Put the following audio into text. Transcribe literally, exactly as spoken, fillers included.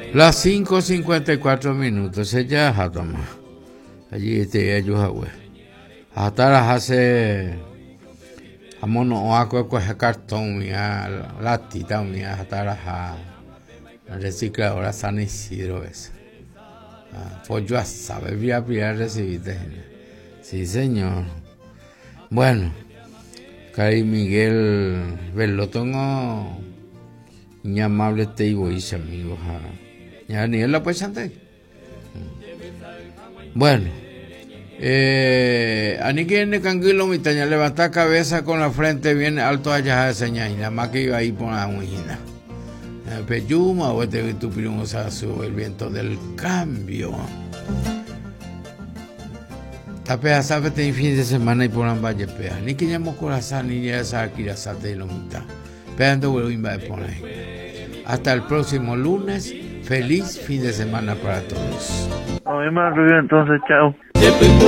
Las cinco cincuenta y cuatro minutos. Ella ha tomado. Allí este ellos agüe. Hasta las hace. Amono o agua con ese cartón mía, latita mía, hasta las ha. Recicladora San Isidro esa. Pues yo a saber, voy a pillar recibiste. Sí, señor. Bueno, Cari Miguel Berlotongo. Ña amable te ibo y amigos. Ya ni él la puede chantar. Bueno, eh, a ni quien ne canguilo mi taña levanta cabeza con la frente bien alto allá de señal, nada más que iba ahí por la muñina. Peyuma o este tu primo su el viento del cambio. Tapea sabe te fin de semana y por la valle pea. Ni que llamo corazón ni ya esa kirasate y lo mitad. Peando vuelvo a poner. Hasta el próximo lunes. Feliz fin de semana para todos. A mí me entonces, chao.